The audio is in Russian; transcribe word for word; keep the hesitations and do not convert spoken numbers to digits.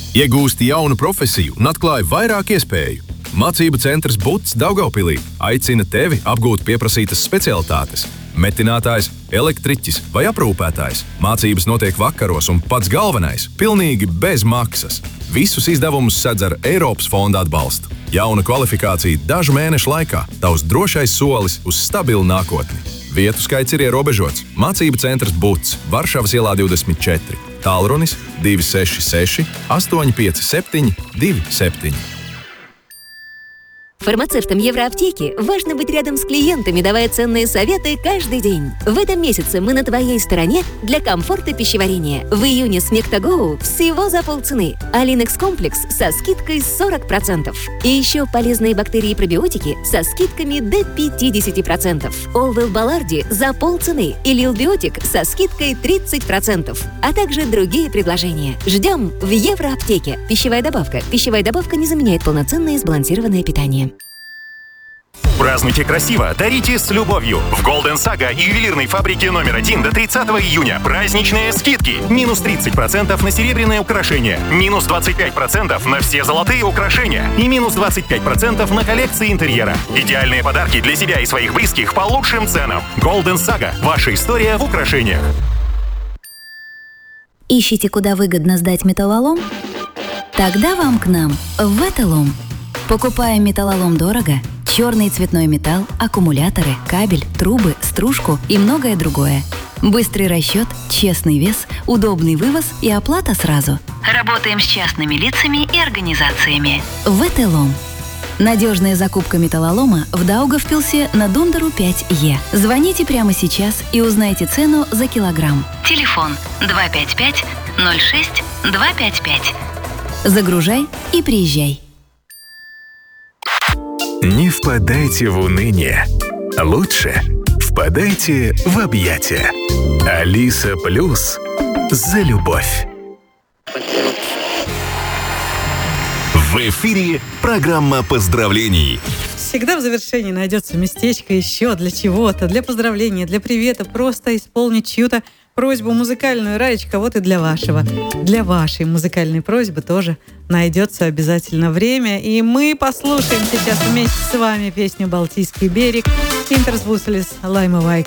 Iegūsti jaunu profesiju un atklāji vairāk iespēju. Mācību centrs Buts Daugavpilī aicina tevi apgūt pieprasītas specialitātes. Metinātājs, elektriķis vai aprūpētājs. Mācības notiek vakaros un pats galvenais – pilnīgi bez maksas. Visus izdevumus sedz ar Eiropas fonda atbalstu. Jauna kvalifikācija dažu mēnešu laikā – tavs drošais solis uz stabilu nākotni. Vietu skaits ir ierobežots. Mācību centrs Buts, Varšavas ielā divdesmit četri. Tālrunis divi seši seši astoņi pieci septiņi divi septiņi. Фармацевтам Евроаптеки важно быть рядом с клиентами, давая ценные советы каждый день. В этом месяце мы на твоей стороне для комфорта пищеварения. В июне Смектагоу всего за полцены, а Линекс комплекс со скидкой сорок процентов. И еще полезные бактерии и пробиотики со скидками до пятьдесят процентов. Олвел Баларди за полцены и Лилбиотик со скидкой тридцать процентов. А также другие предложения. Ждем в Евроаптеке. Пищевая добавка. Пищевая добавка не заменяет полноценное и сбалансированное питание. Празднуйте красиво, дарите с любовью. В Golden Saga и ювелирной фабрике номер один до тридцатого июня праздничные скидки. Минус тридцать процентов на серебряные украшения, минус двадцать пять процентов на все золотые украшения и минус двадцать пять процентов на коллекции интерьера. Идеальные подарки для себя и своих близких по лучшим ценам. Golden Saga. Ваша история в украшениях. Ищите, куда выгодно сдать металлолом? Тогда вам к нам, в Веталом. Покупаем металлолом дорого, черный цветной металл, аккумуляторы, кабель, трубы, стружку и многое другое. Быстрый расчет, честный вес, удобный вывоз и оплата сразу. Работаем с частными лицами и организациями. Веталом. Надежная закупка металлолома в Даугавпилсе на Дундеру пять Е. Звоните прямо сейчас и узнайте цену за килограмм. Телефон два пять пять ноль шесть два пять пять. Загружай и приезжай. Не впадайте в уныние. Лучше впадайте в объятия. Алиса Плюс за любовь. В эфире программа поздравлений. Всегда в завершении найдется местечко еще для чего-то, для поздравления, для привета, просто исполнить чью-то просьбу музыкальную. Раечка, вот и для вашего, для вашей музыкальной просьбы тоже найдется обязательно время. И мы послушаем сейчас вместе с вами песню «Балтийский берег» Интерсбуселис Лайма Вайк.